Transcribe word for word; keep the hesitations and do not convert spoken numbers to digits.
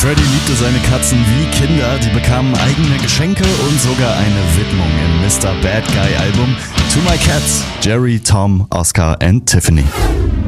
Freddy liebte seine Katzen wie Kinder, die bekamen eigene Geschenke und sogar eine Widmung im Mister Bad Guy Album To My Cats, Jerry, Tom, Oscar and Tiffany.